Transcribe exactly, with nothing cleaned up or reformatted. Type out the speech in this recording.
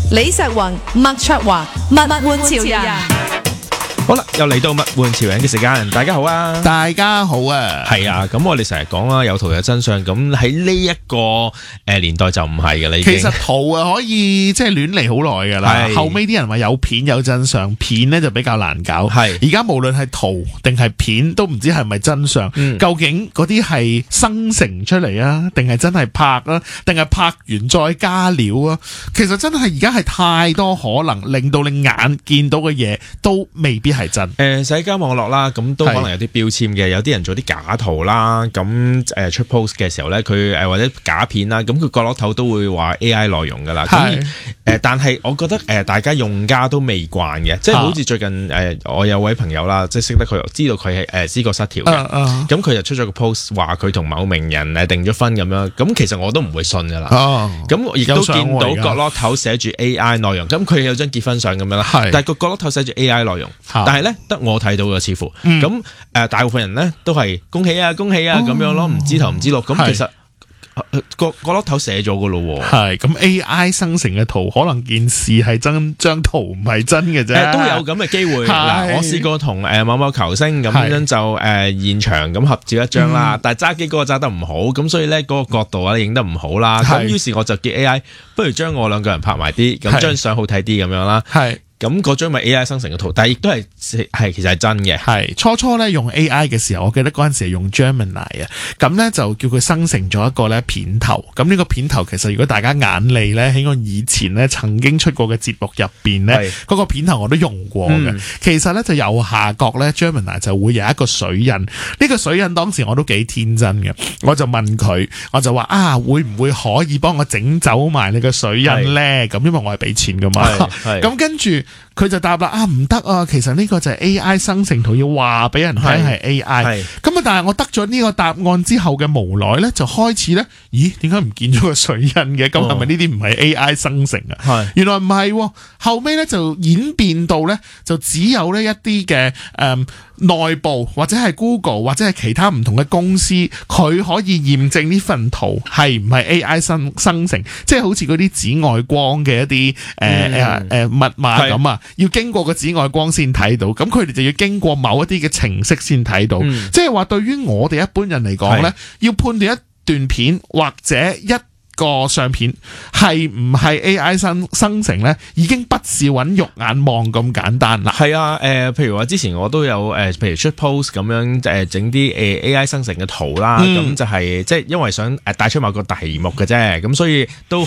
李石宏、麥卓華、物玩潮人。 好啦，又嚟到物玩潮人嘅時間，大家好啊！ 大家好啊！ 係啊，咁我哋成日講啦，有圖有真相，咁喺呢一個誒年代就唔係嘅啦。 其實圖啊可以即係亂嚟好耐噶啦，後尾啲人話有片有真相，片咧就比較難搞。係而家無論係圖定係片，都唔知係咪真相。嗯、究竟嗰啲係生成出嚟啊，定係真係拍啊，定係拍完再加料啊？其實真係而家係太多可能，令到你眼見到嘅嘢都未必係真。 誒，社交網絡啦，咁都可能有啲標籤嘅，有啲人做啲假圖啦，咁誒出 post 嘅時候咧，佢誒或者假片啦，咁佢角落頭都會話 A I 內容噶啦。咁誒，但係我覺得誒，大家用家都未慣嘅，即係好似最近誒，我有位朋友啦，即係識得佢，知道佢係誒思覺失調嘅，咁佢就出咗個 post 話佢同某名人誒訂咗婚咁樣，咁其實我都唔會信噶啦。咁亦都見到角落頭寫住 A I 內容，咁佢有張結婚相咁樣啦，但係個角落頭寫住 A I 內容，但係咧得我睇到嘅似乎，咁誒、呃、大部分人咧都係恭喜啊恭喜啊咁、哦、樣咯，唔知頭唔知路，咁其實個角落頭寫咗噶咯， 係咁 A I 生成嘅圖，可能件事係真，張圖唔係真嘅啫、 呃，都有咁嘅機會。嗱，我試過同誒某某球星咁樣就誒、呃、現場咁合照一張啦，嗯、但係揸機嗰個揸得唔好，咁所以咧嗰個角度啊影得唔好啦，咁於是我就叫 A I 不如將我兩個人拍埋啲，咁張相好睇啲咁樣啦。係。咁嗰張咪 A I 生成嘅圖，但係亦都係係其實係真嘅。係初初咧用 A I 嘅時候，我記得嗰陣時係用 Gemini 啊，咁咧就叫佢生成咗一個咧片頭。咁呢個片頭其實如果大家眼利咧，喺我以前咧曾經出過嘅節目入邊咧，嗰、嗰個片頭我都用過嘅、嗯。其實咧就右下角咧 Gemini 就會有一個水印。呢、呢個水印當時我都幾天真嘅，我就問佢，我就話啊，會唔會可以幫我整走埋你個水印咧？咁因為我係俾錢噶嘛。咁跟住。佢就答啦，啊唔得啊，其實呢個就係 A I 生成圖，要話俾人聽係 A I。咁啊，但係我得咗呢個答案之後嘅無奈咧，就開始咧，咦？點解唔見咗個水印嘅？咁係咪呢啲唔係 A I 生成啊？原來唔係，後尾咧就演變到咧，就只有呢一啲嘅誒內部或者係 Google 或者係其他唔同嘅公司，佢可以驗證呢份圖係唔係 A I 生生成，即係好似嗰啲紫外光嘅一啲誒誒誒密碼咁啊。要經過個紫外光先睇到，咁佢哋就要經過某一啲嘅程式先睇到，嗯、即係話對於我哋一般人嚟講呢，要判斷一段片或者一個相片係唔係 A I 生生成呢，已經不是揾肉眼望咁簡單啦。係啊，誒、呃，譬如話之前我都有誒、呃，譬如出 post 咁樣誒，整啲誒 A I 生成嘅圖啦，咁、嗯、就係、是、即係因為想誒帶出某個題目嘅啫，咁所以都。